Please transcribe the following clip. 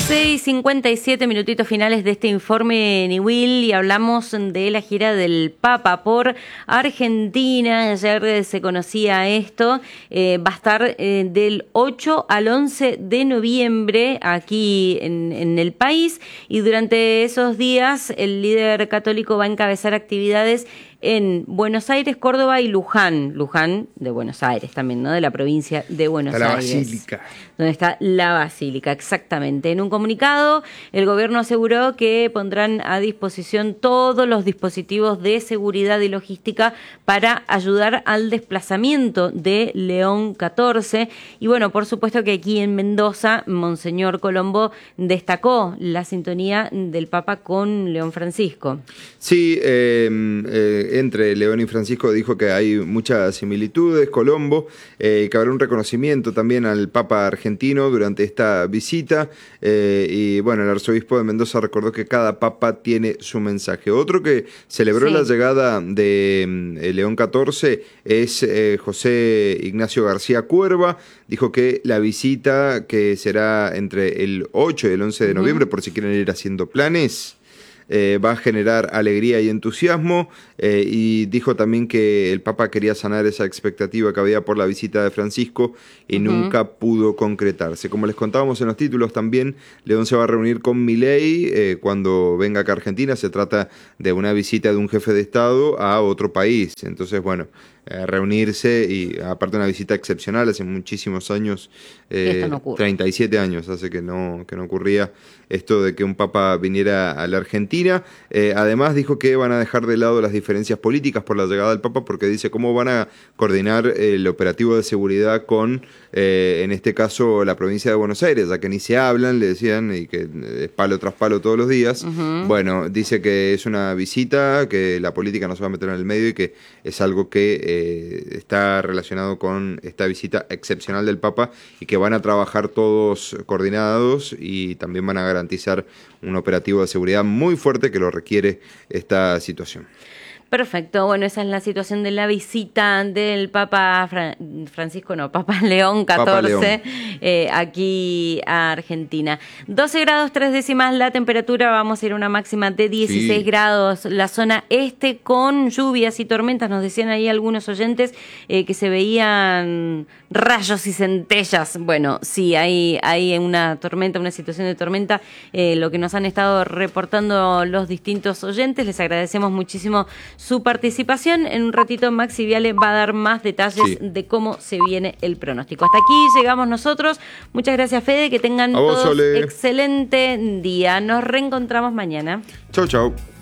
6:57 minutitos finales de este informe Niwil y hablamos de la gira del Papa por Argentina. Ayer se conocía esto, va a estar del 8 al 11 de noviembre aquí en el país, y durante esos días el líder católico va a encabezar actividades en Buenos Aires, Córdoba y Luján. Luján de Buenos Aires también, ¿no? De la provincia de Buenos Aires. La Basílica. Donde está la Basílica, exactamente. En un comunicado, el gobierno aseguró que pondrán a disposición todos los dispositivos de seguridad y logística para ayudar al desplazamiento de León XIV. Y bueno, por supuesto que aquí en Mendoza, Monseñor Colombo destacó la sintonía del Papa con León Francisco. Sí, entre León y Francisco dijo que hay muchas similitudes, Colombo, que habrá un reconocimiento también al Papa argentino durante esta visita, y bueno, el arzobispo de Mendoza recordó que cada papa tiene su mensaje. Otro que celebró la llegada de León XIV es José Ignacio García Cuerva. Dijo que la visita, que será entre el 8 y el 11 de noviembre, por si quieren ir haciendo planes, va a generar alegría y entusiasmo, y dijo también que el Papa quería sanar esa expectativa que había por la visita de Francisco y nunca pudo concretarse. Como les contábamos en los títulos también, León se va a reunir con Milei cuando venga acá a Argentina. Se trata de una visita de un jefe de Estado a otro país. Entonces, bueno, reunirse, y aparte una visita excepcional, hace muchísimos años, 37 años hace que no ocurría esto de que un papa viniera a la Argentina. Además dijo que van a dejar de lado las diferencias políticas por la llegada del Papa, porque dice cómo van a coordinar el operativo de seguridad con, en este caso, la provincia de Buenos Aires, ya que ni se hablan, le decían, y que es palo tras palo todos los días. Bueno, dice que es una visita, que la política no se va a meter en el medio y que es algo que está relacionado con esta visita excepcional del Papa, y que van a trabajar todos coordinados y también van a garantizar un operativo de seguridad muy fuerte que lo requiere esta situación. Perfecto, bueno, esa es la situación de la visita del Papa Papa León XIV aquí a Argentina. 12 grados 3 décimas la temperatura, vamos a ir a una máxima de 16 grados. La zona este con lluvias y tormentas, nos decían ahí algunos oyentes que se veían rayos y centellas. Bueno, sí, hay una tormenta, una situación de tormenta, lo que nos han estado reportando los distintos oyentes. Les agradecemos muchísimo su participación. En un ratito Maxi Viale va a dar más detalles de cómo se viene el pronóstico. Hasta aquí llegamos nosotros. Muchas gracias, Fede, que tengan todos excelente día. Nos reencontramos mañana. Chau, chau.